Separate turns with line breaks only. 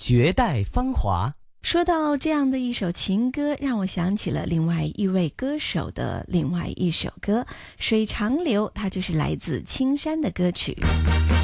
绝代芳华。
说到这样的一首情歌，让我想起了另外一位歌手的另外一首歌《水长流》，它就是来自青山的歌曲。